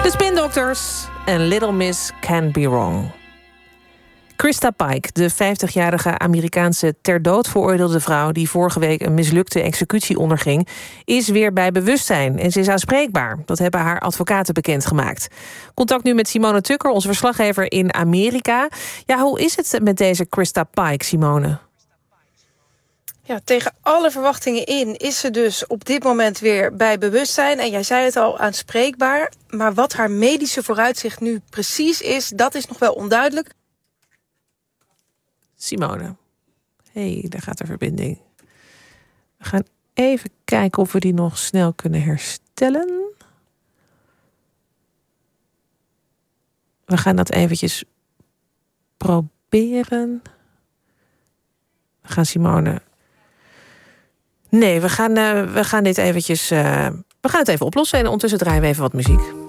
De Spin Doctors en Little Miss Can't Be Wrong. Krista Pike, de 50-jarige Amerikaanse ter dood veroordeelde vrouw die vorige week een mislukte executie onderging, is weer bij bewustzijn en ze is aanspreekbaar. Dat hebben haar advocaten bekendgemaakt. Contact nu met Simone Tukker, onze verslaggever in Amerika. Ja, hoe is het met deze Krista Pike, Simone? Ja, tegen alle verwachtingen in is ze dus op dit moment weer bij bewustzijn. En jij zei het al, aanspreekbaar. Maar wat haar medische vooruitzicht nu precies is, dat is nog wel onduidelijk. Simone. Daar gaat de verbinding. We gaan even kijken of we die nog snel kunnen herstellen. We gaan dat eventjes proberen. We gaan Simone... Nee, we gaan dit eventjes... we gaan het even oplossen en ondertussen draaien we even wat muziek.